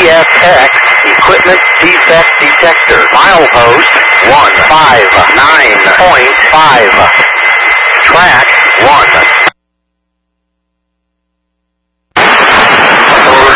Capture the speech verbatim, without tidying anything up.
S X Equipment Defect Detector. Milepost one five nine point five. Track one.